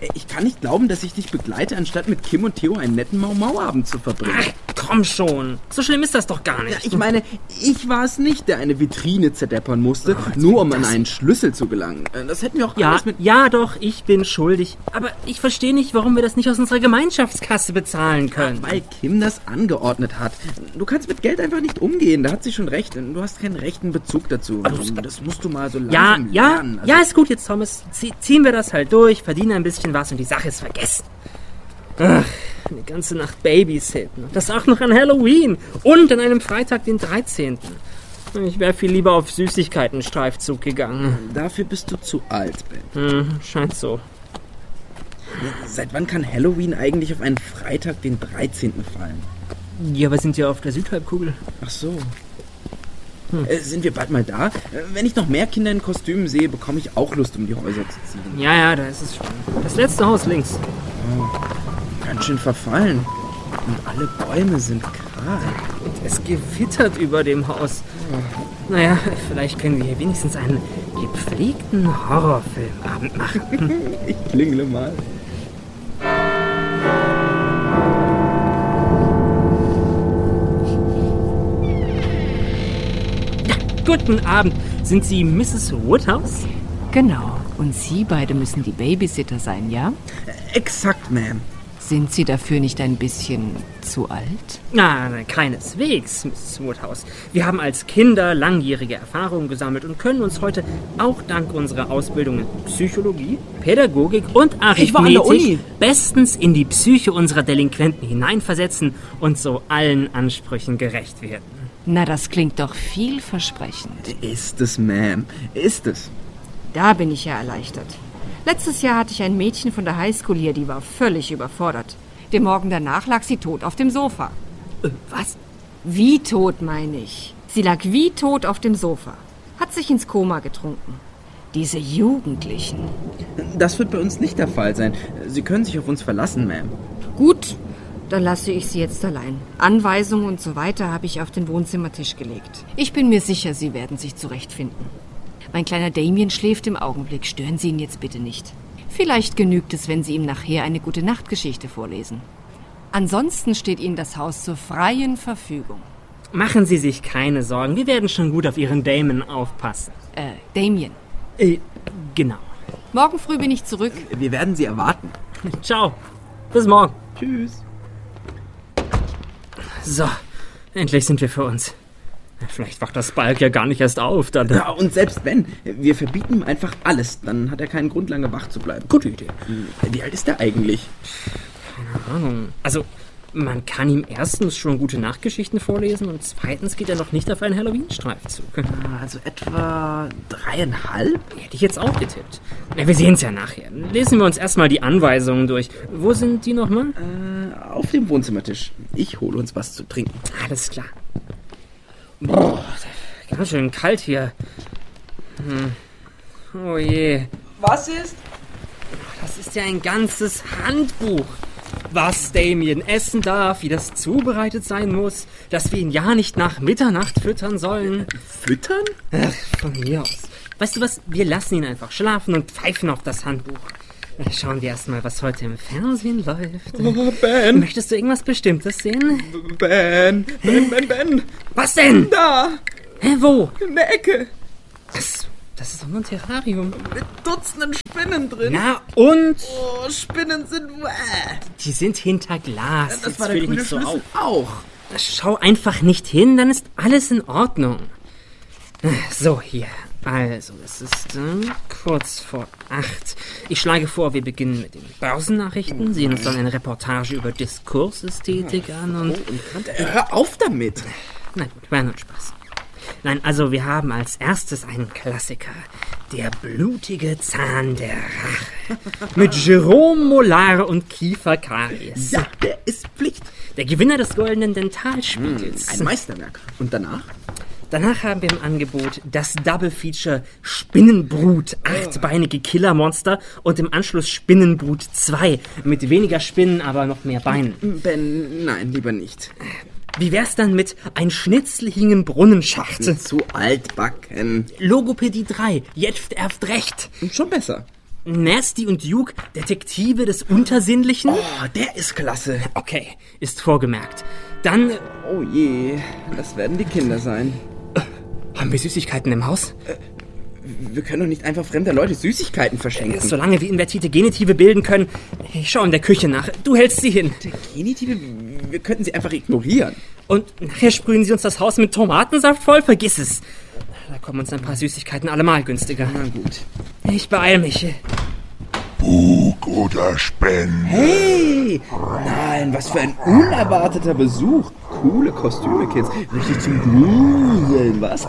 Ich kann nicht glauben, dass ich dich begleite, anstatt mit Kim und Theo einen netten Mau-Mau-Abend zu verbringen. Ach, komm schon. So schlimm ist das doch gar nicht. Ja, ich meine, ich war es nicht, der eine Vitrine zerdeppern musste, nur um an einen Schlüssel zu gelangen. Das hätten wir auch alles mit... Ja, doch, ich bin schuldig. Aber ich verstehe nicht, warum wir das nicht aus unserer Gemeinschaftskasse bezahlen können. Weil Kim das angeordnet hat. Du kannst mit Geld einfach nicht umgehen, da hat sie schon recht. Du hast keinen rechten Bezug dazu. Das musst du mal so langsam lernen. Ja, ist gut jetzt, Thomas. Ziehen wir das halt durch, verdienen ein bisschen was und die Sache ist vergessen. Ach, eine ganze Nacht Babysitten. Das auch noch an Halloween und an einem Freitag, den 13. Ich wäre viel lieber auf Süßigkeiten-Streifzug gegangen. Dafür bist du zu alt, Ben. Scheint so. Seit wann kann Halloween eigentlich auf einen Freitag, den 13. fallen? Ja, wir sind ja auf der Südhalbkugel. Ach so. Sind wir bald mal da? Wenn ich noch mehr Kinder in Kostümen sehe, bekomme ich auch Lust, um die Häuser zu ziehen. Ja, da ist es schon. Das letzte Haus links. Oh, ganz schön verfallen. Und alle Bäume sind kahl. Und es gewittert über dem Haus. Naja, vielleicht können wir hier wenigstens einen gepflegten Horrorfilmabend machen. Ich klingle mal. Guten Abend. Sind Sie Mrs. Woodhouse? Genau. Und Sie beide müssen die Babysitter sein, ja? Exakt, Ma'am. Sind Sie dafür nicht ein bisschen zu alt? Na, keineswegs, Mrs. Woodhouse. Wir haben als Kinder langjährige Erfahrungen gesammelt und können uns heute auch dank unserer Ausbildung in Psychologie, Pädagogik und Arithmetik bestens in die Psyche unserer Delinquenten hineinversetzen und so allen Ansprüchen gerecht werden. Na, das klingt doch vielversprechend. Ist es, Ma'am. Ist es. Da bin ich ja erleichtert. Letztes Jahr hatte ich ein Mädchen von der Highschool hier, die war völlig überfordert. Den Morgen danach lag sie tot auf dem Sofa. Was? Wie tot, meine ich. Sie lag wie tot auf dem Sofa. Hat sich ins Koma getrunken. Diese Jugendlichen. Das wird bei uns nicht der Fall sein. Sie können sich auf uns verlassen, Ma'am. Gut, dann lasse ich sie jetzt allein. Anweisungen und so weiter habe ich auf den Wohnzimmertisch gelegt. Ich bin mir sicher, Sie werden sich zurechtfinden. Mein kleiner Damien schläft im Augenblick. Stören Sie ihn jetzt bitte nicht. Vielleicht genügt es, wenn Sie ihm nachher eine Gute-Nacht-Geschichte vorlesen. Ansonsten steht Ihnen das Haus zur freien Verfügung. Machen Sie sich keine Sorgen. Wir werden schon gut auf Ihren Damon aufpassen. Damien. Genau. Morgen früh bin ich zurück. Wir werden Sie erwarten. Ciao. Bis morgen. Tschüss. So, endlich sind wir für uns. Vielleicht wacht das Balk ja gar nicht erst auf, dann... Ja, und selbst wenn, wir verbieten ihm einfach alles, dann hat er keinen Grund, lange wach zu bleiben. Gute Idee. Wie alt ist er eigentlich? Keine Ahnung. Also, man kann ihm erstens schon gute Nachtgeschichten vorlesen und zweitens geht er noch nicht auf einen Halloween-Streifzug. Also etwa 3,5? Hätte ich jetzt auch getippt. Na, wir sehen es ja nachher. Lesen wir uns erstmal die Anweisungen durch. Wo sind die nochmal? Auf dem Wohnzimmertisch. Ich hole uns was zu trinken. Alles klar. Boah, ganz schön kalt hier. Oh je. Was ist? Das ist ja ein ganzes Handbuch. Was Damien essen darf, wie das zubereitet sein muss, dass wir ihn ja nicht nach Mitternacht füttern sollen. Füttern? Ach, von mir aus. Weißt du was, wir lassen ihn einfach schlafen und pfeifen auf das Handbuch. Schauen wir erstmal, was heute im Fernsehen läuft. Oh, Ben. Möchtest du irgendwas Bestimmtes sehen? Ben. Was denn? Da. Hä, wo? In der Ecke. Das ist doch nur ein Terrarium. Mit Dutzenden Spinnen drin. Na und? Oh, Spinnen sind... Die sind hinter Glas. Das war der grüne Schlüssel auch. Schau einfach nicht hin, dann ist alles in Ordnung. So, hier. Also, es ist kurz vor 8. Ich schlage vor, wir beginnen mit den Börsennachrichten, sehen uns dann eine Reportage über Diskursästhetik an und... Hör auf damit! Na gut, war nur Spaß. Nein, also wir haben als erstes einen Klassiker. Der blutige Zahn der Rache. Mit Jerome Mollard und Kiefer Karies. Ja, der ist Pflicht. Der Gewinner des Goldenen Dentalspiegels. Ein Meisterwerk. Und danach? Danach haben wir im Angebot das Double-Feature Spinnenbrut, 8-beinige Killermonster und im Anschluss Spinnenbrut 2 mit weniger Spinnen, aber noch mehr Beinen. Ben, nein, lieber nicht. Wie wär's dann mit ein Schnitzel hingen Brunnenschacht? Zu altbacken. Logopädie 3, jetzt erst recht. Schon besser. Nasty und Duke, Detektive des Untersinnlichen? Oh, der ist klasse. Okay, ist vorgemerkt. Dann... Oh je, das werden die Kinder sein. Haben wir Süßigkeiten im Haus? Wir können doch nicht einfach fremder Leute Süßigkeiten verschenken. Solange wir invertierte Genitive bilden können. Ich schaue in der Küche nach. Du hältst sie hin. Genitive? Wir könnten sie einfach ignorieren. Und nachher sprühen sie uns das Haus mit Tomatensaft voll? Vergiss es. Da kommen uns ein paar Süßigkeiten allemal günstiger. Na gut. Ich beeil mich. Bug oder Spende? Hey! Nein, was für ein unerwarteter Besuch. Coole Kostüme, Kids. Richtig zum Gruseln, was?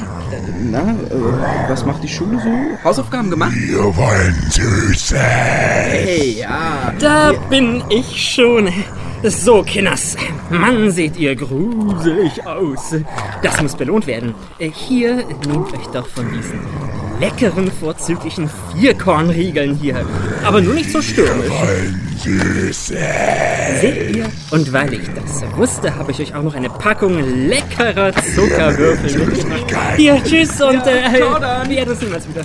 Was macht die Schule so? Hausaufgaben gemacht? Wir wollen Süßes. Hey, ja. Da bin ich schon. So, Kinders. Mann, seht ihr gruselig aus. Das muss belohnt werden. Hier, nehmt euch doch von diesen leckeren, vorzüglichen Vierkornriegeln hier. Aber nur nicht so stürmisch. Wir wollen Süßes. Seht ihr? Und weil ich das wusste, habe ich euch auch noch eine Packung leckerer Zuckerwürfel mitgebracht. Hier, tschüss und wir das niemals wieder.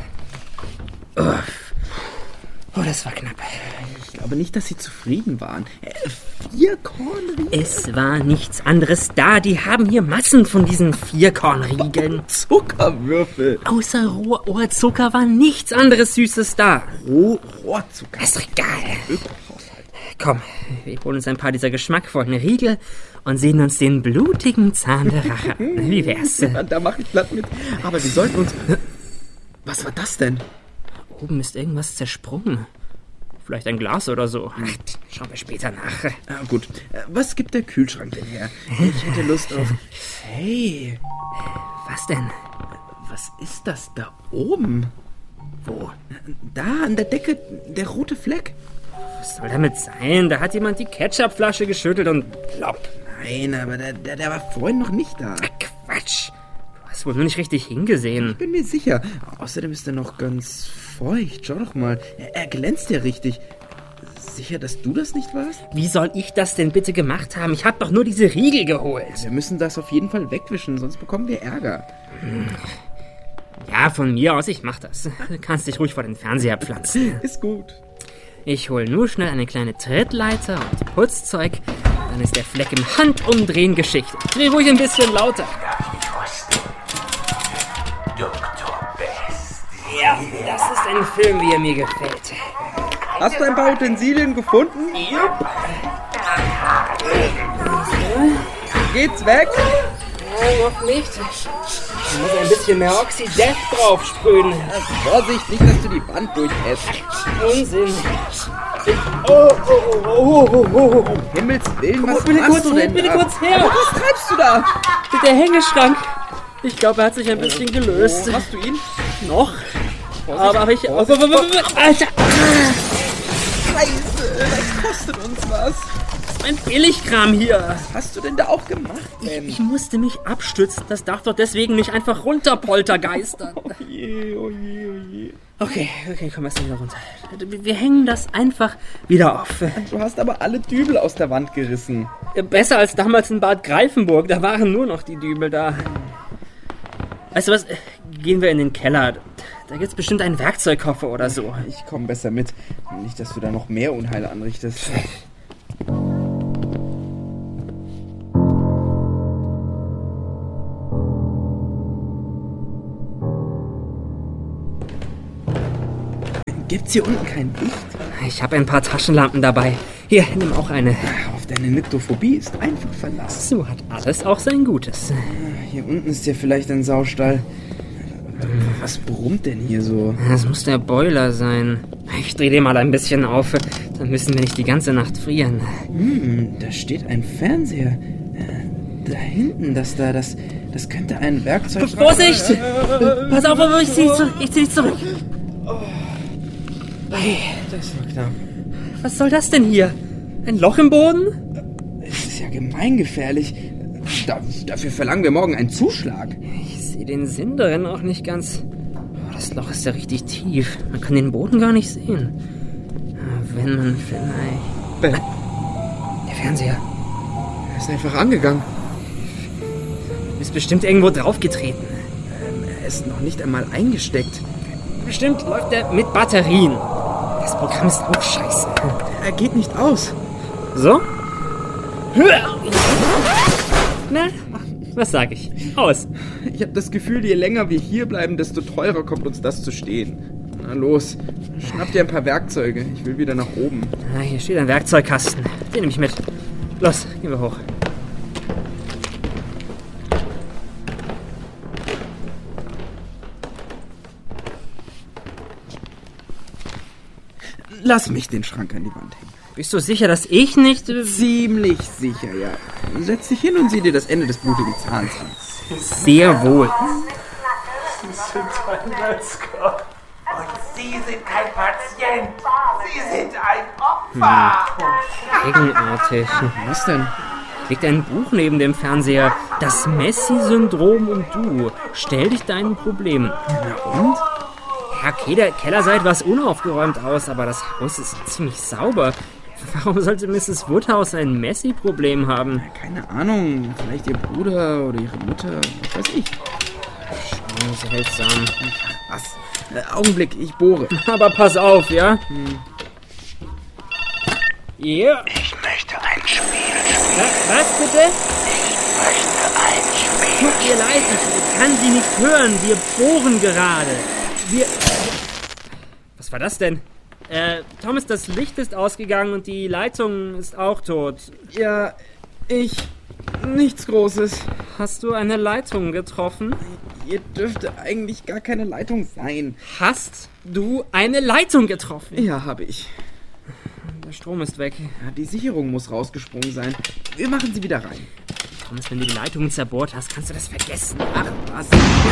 Oh, das war knapp. Ich glaube nicht, dass sie zufrieden waren. 4 Kornriegel? Es war nichts anderes da. Die haben hier Massen von diesen 4-Kornriegeln. Zuckerwürfel. Außer Rohrzucker war nichts anderes Süßes da. Rohrzucker. Ist doch egal. Komm, wir holen uns ein paar dieser geschmackvollen Riegel und sehen uns den blutigen Zahn der Rache an. Wie wär's? Da mache ich glatt mit. Aber wir sollten uns... Was war das denn? Oben ist irgendwas zersprungen. Vielleicht ein Glas oder so. Ach, schauen wir später nach. Gut. Was gibt der Kühlschrank denn her? Ich hätte Lust auf... Hey. Was denn? Was ist das da oben? Wo? Da an der Decke, der rote Fleck. Was soll damit sein? Da hat jemand die Ketchupflasche geschüttelt und plopp. Nein, aber der war vorhin noch nicht da. Quatsch. Du hast wohl nur nicht richtig hingesehen. Ich bin mir sicher. Außerdem ist er noch ganz feucht. Schau doch mal. Er glänzt ja richtig. Sicher, dass du das nicht warst? Wie soll ich das denn bitte gemacht haben? Ich habe doch nur diese Riegel geholt. Wir müssen das auf jeden Fall wegwischen, sonst bekommen wir Ärger. Ja, von mir aus, ich mach das. Du kannst dich ruhig vor den Fernseher pflanzen. Ist gut. Ich hol nur schnell eine kleine Trittleiter und Putzzeug. Dann ist der Fleck im Handumdrehen Geschichte. Dreh ruhig ein bisschen lauter. Dr. Best. Ja, das ist ein Film, wie er mir gefällt. Hast du ein paar Utensilien gefunden? Jupp. Geht's weg? Ja, noch nicht. Ich muss ein bisschen mehr Oxidef draufsprühen. Vorsicht, nicht, dass du die Wand durchässt. Unsinn. Um Himmels Willen, was machst du denn bitte da? kurz her. Was treibst du da? Der Hängeschrank. Ich glaube, er hat sich ein bisschen gelöst. Hast du ihn? Noch? Vorsicht, Aber ich... Vorsicht. Alter! Scheiße, das kostet uns was. Mein Billigkram hier. Was hast du denn da auch gemacht, Ben? Ich musste mich abstützen. Das darf doch deswegen nicht einfach runterpoltergeistern. Oh je, oh je, oh je. Okay, komm, erst wieder runter. Wir hängen das einfach wieder auf. Du hast aber alle Dübel aus der Wand gerissen. Besser als damals in Bad Greifenburg. Da waren nur noch die Dübel da. Weißt du was? Gehen wir in den Keller. Da gibt's bestimmt einen Werkzeugkoffer oder so. Ich komme besser mit. Nicht, dass du da noch mehr Unheil anrichtest. Gibt's hier unten kein Licht? Ich habe ein paar Taschenlampen dabei. Hier, nimm auch eine. Auf deine Nyctophobie ist einfach Verlass. So hat alles auch sein Gutes. Hier unten ist ja vielleicht ein Saustall. Was brummt denn hier so? Das muss der Boiler sein. Ich drehe den mal ein bisschen auf. Dann müssen wir nicht die ganze Nacht frieren. Da steht ein Fernseher. Da hinten, das könnte ein Werkzeug... Vorsicht! Pass auf, ich zieh dich zurück. Das war knapp. Was soll das denn hier? Ein Loch im Boden? Es ist ja gemeingefährlich. Dafür verlangen wir morgen einen Zuschlag. Ich sehe den Sinn darin auch nicht ganz. Das Loch ist ja richtig tief. Man kann den Boden gar nicht sehen. Wenn man vielleicht... Ben, Der Fernseher. er ist einfach angegangen. Du bist bestimmt irgendwo draufgetreten. Er ist noch nicht einmal eingesteckt. Bestimmt läuft er mit Batterien. Das Programm ist auch scheiße. Er geht nicht aus. So? Na, was sag ich? Aus. Ich habe das Gefühl, je länger wir hier bleiben, desto teurer kommt uns das zu stehen. Na los, schnapp dir ein paar Werkzeuge. Ich will wieder nach oben. Hier steht ein Werkzeugkasten. Den nehme ich mit. Los, gehen wir hoch. Lass mich den Schrank an die Wand hängen. Bist du sicher, dass ich nicht... Ziemlich sicher, ja. Setz dich hin und sieh dir das Ende des blutigen Zahns an. Sehr wohl. Sie sind ein Metzger. Und Sie sind kein Patient. Sie sind ein Opfer. Eigenartig. Was denn? Liegt ein Buch neben dem Fernseher. Das Messi-Syndrom und du. Stell dich deinen Problemen. Na und? Ja, der Keller sah etwas unaufgeräumt aus, aber das Haus ist ziemlich sauber. Warum sollte Mrs. Woodhouse ein Messi-Problem haben? Keine Ahnung. Vielleicht ihr Bruder oder ihre Mutter. Was weiß ich. Schon seltsam. Was? Augenblick, ich bohre. Aber pass auf, ja? Ja. Ich möchte ein Spiel spielen. Was bitte? Ich möchte ein Spiel. Tut mir leid, ich kann Sie nicht hören. Wir bohren gerade. Was war das denn? Thomas, das Licht ist ausgegangen und die Leitung ist auch tot. Ja, nichts Großes. Hast du eine Leitung getroffen? Hier dürfte eigentlich gar keine Leitung sein. Hast du eine Leitung getroffen? Ja, habe ich. Der Strom ist weg. Ja, die Sicherung muss rausgesprungen sein. Wir machen sie wieder rein. Thomas, wenn du die Leitung zerbohrt hast, kannst du das vergessen. Ach, was?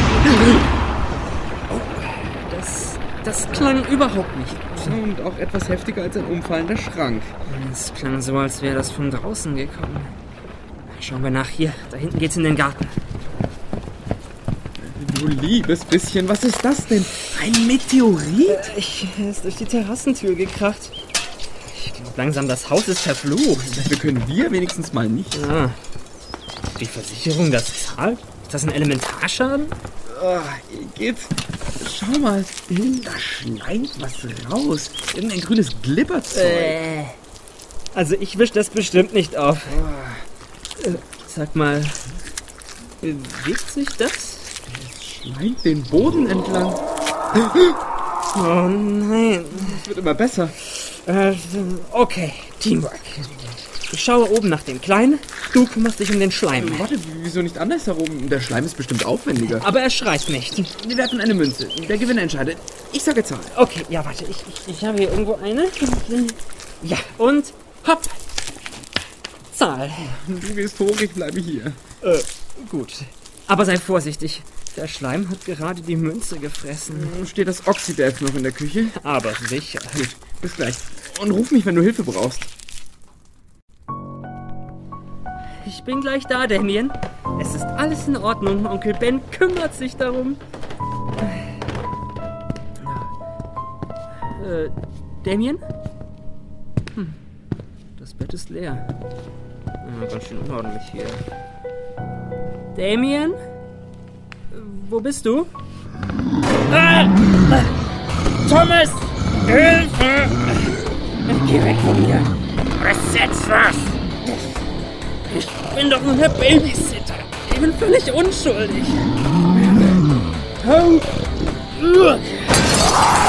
Das klang überhaupt nicht. Und auch etwas heftiger als ein umfallender Schrank. Es klang so, als wäre das von draußen gekommen. Schauen wir nach. Hier, da hinten geht's in den Garten. Du liebes bisschen, was ist das denn? Ein Meteorit? Er ist durch die Terrassentür gekracht. Ich glaube langsam, das Haus ist verflucht. Dafür können wir wenigstens mal nicht. Ja. Die Versicherung, das zahlt? Ist das ein Elementarschaden? Oh, Igitt. Schau mal, da schleimt was raus. Irgendein grünes Glibberzeug. Also ich wisch das bestimmt nicht auf. Sag mal, bewegt sich das? Schleimt den Boden entlang. Oh nein. Es wird immer besser. Okay, Teamwork. Ich schaue oben nach dem Kleinen, du kümmerst dich um den Schleim. Warte, wieso nicht andersherum? Der Schleim ist bestimmt aufwendiger. Aber er schreit nicht. Wir werfen eine Münze. Der Gewinner entscheidet. Ich sage Zahl. Okay, ja, warte. Ich habe hier irgendwo eine. Ja, und hopp. Zahl. Du gehst hoch, ich bleibe hier. Gut. Aber sei vorsichtig. Der Schleim hat gerade die Münze gefressen. Steht das Oxydelf noch in der Küche? Aber sicher. Gut, bis gleich. Und ruf mich, wenn du Hilfe brauchst. Ich bin gleich da, Damien. Es ist alles in Ordnung. Onkel Ben kümmert sich darum. Damien? Das Bett ist leer. Ganz schön unordentlich hier. Damien? Wo bist du? Thomas! Hilfe! Geh weg von mir! Was ist jetzt was? Ich bin doch nur der Babysitter. Ich bin völlig unschuldig. Oh.